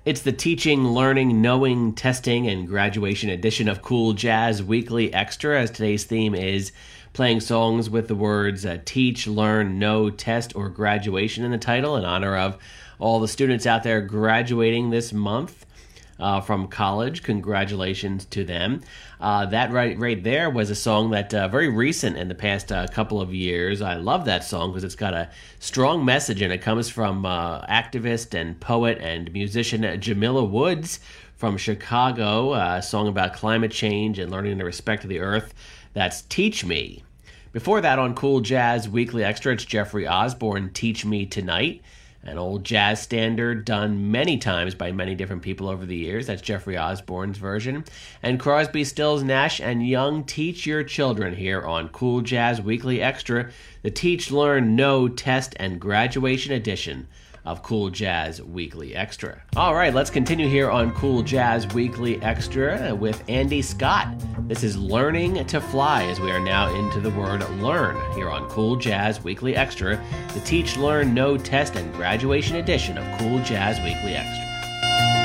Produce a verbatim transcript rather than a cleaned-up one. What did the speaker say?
It's the teaching, learning, knowing, testing, and graduation edition of Cool Jazz Weekly Extra, as today's theme is playing songs with the words uh, teach, learn, know, test, or graduation in the title in honor of all the students out there graduating this month uh, from college. Congratulations to them. Uh, that right right there was a song that uh, very recent in the past uh, couple of years. I love that song because it's got a strong message, and it comes from uh, activist and poet and musician Jamila Woods from Chicago, a song about climate change and learning to respect the earth. That's Teach Me. Before that, on Cool Jazz Weekly Extra, it's Jeffrey Osborne, Teach Me Tonight, an old jazz standard done many times by many different people over the years. That's Jeffrey Osborne's version. And Crosby, Stills, Nash and Young, Teach Your Children, here on Cool Jazz Weekly Extra, the Teach, Learn, Know, Test, and Graduation edition of Cool Jazz Weekly Extra. All right, let's continue here on Cool Jazz Weekly Extra with Andy Scott. This is Learning to Fly, as we are now into the word learn here on Cool Jazz Weekly Extra, the Teach, Learn, Know, Test, and Graduation edition of Cool Jazz Weekly Extra.